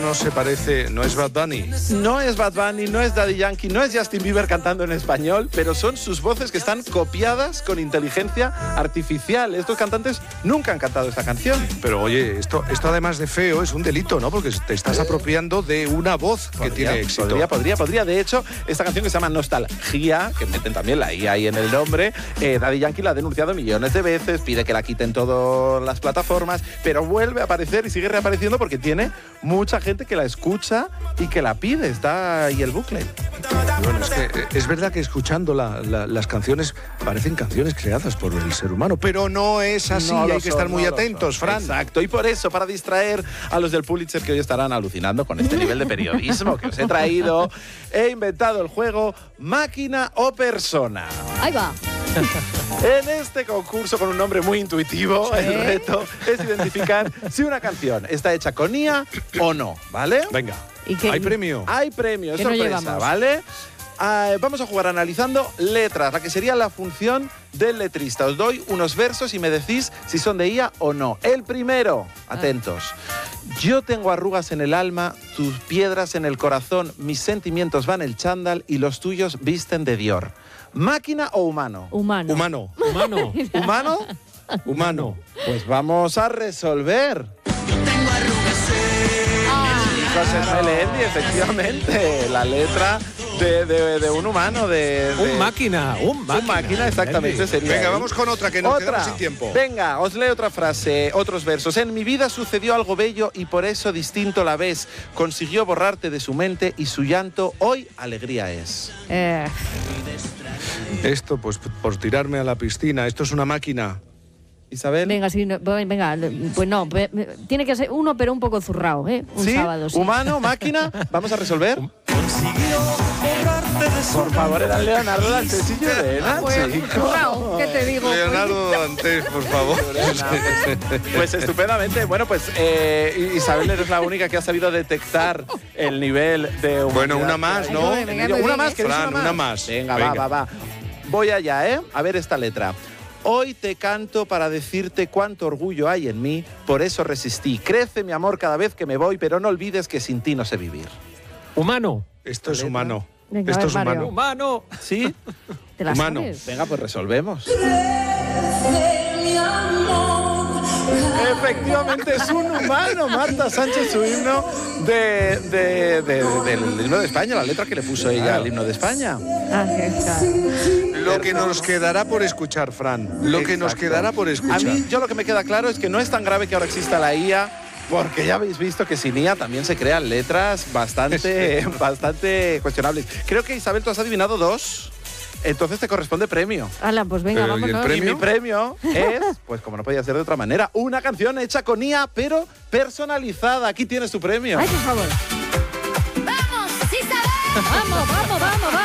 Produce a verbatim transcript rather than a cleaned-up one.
no se parece, no es Bad Bunny. No es Bad Bunny, no es Daddy Yankee, no es Justin Bieber cantando en español, pero son sus voces que están copiadas con inteligencia artificial. Estos cantantes nunca han cantado esta canción. Pero oye, esto, esto además de feo es un delito, ¿no? Porque te estás apropiando de una voz que Podría, tiene éxito. Podría, podría, podría. De hecho, esta canción que se llama Nostalgia, que meten también la I ahí en el nombre, eh, Daddy Yankee la ha denunciado millones de veces, pide que la quiten todas las plataformas, pero vuelve a aparecer y sigue reapareciendo porque tiene mucha gente que la escucha y que la pide. Está ahí el bucle. Bueno, es que es verdad que escuchando la, la, las canciones parecen canciones creadas por el ser humano, pero no es así, No hay lo que son, estar muy no lo atentos, son. Fran. Exacto, y por eso, para distraer a los del Pulitzer que hoy estarán alucinando con este nivel de periodismo que os he traído, he inventado el juego Máquina o Persona. Ahí va. En este concurso, con un nombre muy intuitivo, ¿Sí? el reto es identificar si una canción está hecha con I A o no, ¿vale? Venga, ¿Y qué? hay premio. Hay premio, es ¿Qué nos sorpresa, llevamos? ¿vale? Ah, vamos a jugar analizando letras, la que sería la función del letrista. Os doy unos versos y me decís si son de I A o no. El primero, atentos. Yo tengo arrugas en el alma, tus piedras en el corazón, mis sentimientos van el chándal y los tuyos visten de Dior. ¿Máquina o humano? Humano. Humano. Humano. ¿Humano? Humano. Pues vamos a resolver. José Melendi, efectivamente, la letra de, de, de un humano, de, de... Un máquina, un máquina. Un máquina, exactamente, sería. Venga, él. vamos con otra, que nos Otra. quedamos sin tiempo. Venga, os leo otra frase, otros versos. En mi vida sucedió algo bello y por eso distinto la ves. Consiguió borrarte de su mente y su llanto hoy alegría es. Eh, Esto, pues por tirarme a la piscina, esto es una máquina. Isabel. venga, sí, no, venga, pues no, pe- tiene que ser uno, pero un poco zurrao, ¿eh? Un ¿Sí? sábado, sí. ¿Humano? ¿Máquina? ¿Vamos a resolver? Por favor, era Leonardo Dantes y Llorena, Pues, chico. zurrao, ¿qué te digo? Leonardo Dantes, por favor. Pues estupendamente. Bueno, pues eh, Isabel, eres la única que ha sabido detectar el nivel de humanidad. Bueno, una más, ¿no? Ay, venga, muy Una bien, más, ¿eh? ¿queréis Fran, una más. Venga, Venga. va, va, va. Voy allá, ¿eh? A ver esta letra. Hoy te canto para decirte cuánto orgullo hay en mí, por eso resistí. Crece mi amor cada vez que me voy, pero no olvides que sin ti no sé vivir. Humano. Esto es humano. Venga, Esto a es ver, Mario. humano. Humano. ¿Sí? ¿Te la humano. sabes? Venga, pues resolvemos. Efectivamente es un humano, Marta Sánchez, su himno de, de- de- del himno de España, la letra que le puso ella al himno de España. Ah, que está. Lo que nos quedará por escuchar, Fran. Lo que nos Exacto. quedará por A escuchar. mí, yo lo que me queda claro es que no es tan grave que ahora exista la I A, porque ya habéis visto que sin I A también se crean letras bastante, bastante cuestionables. Creo que, Isabel, tú has adivinado dos, entonces te corresponde premio. Ala, pues venga, Pero, ¿y el vámonos. premio? Y mi premio es, pues como no podía ser de otra manera, una canción hecha con I A, pero personalizada. Aquí tienes tu premio. Ay, por favor. ¡Vamos, Isabel! Vamos, vamos, vamos,